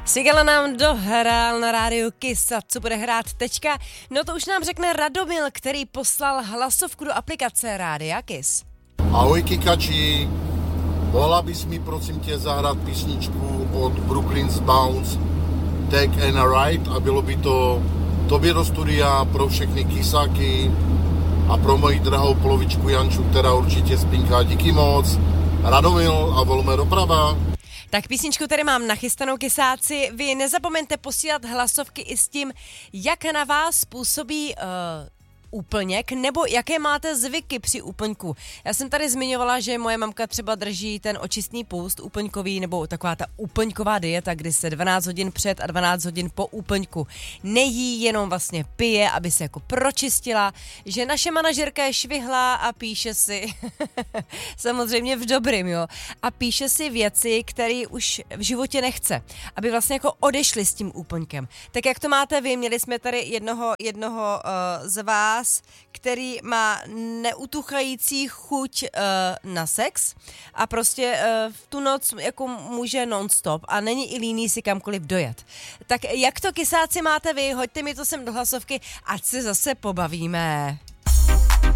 Sigala nám dohrál na rádiu Kiss a co bude hrát teďka? No to už nám řekne Radomil, který poslal hlasovku do aplikace Rádia Kiss. Ahoj Kikači, mohla bys mi prosím tě zahrát písničku od Brooklyn's Bounce Take and a Ride a bylo by to tobě do studia pro všechny kysáky a pro moji drahou polovičku Janču, která určitě spinká. Díky moc, Radomil a volme doprava. Tak písničku tady mám nachystanou, kysáci. Vy nezapomeňte posílat hlasovky i s tím, jak na vás působí úplněk, nebo jaké máte zvyky při úplňku. Já jsem tady zmiňovala, že moje mamka třeba drží ten očistný půst úplňkový, nebo taková ta úplňková dieta, kdy se 12 hodin před a 12 hodin po úplňku nejí, jenom vlastně pije, aby se jako pročistila, že naše manažerka je švihlá a píše si, samozřejmě v dobrým, jo, a píše si věci, které už v životě nechce, aby vlastně jako odešli s tím úplňkem. Tak jak to máte vy? Měli jsme tady jednoho z vás, který má neutuchající chuť na sex a prostě v tu noc jako může non-stop a není i líný si kamkoliv dojet. Tak jak to, kysáci, máte vy? Hoďte mi to sem do hlasovky, ať se zase pobavíme.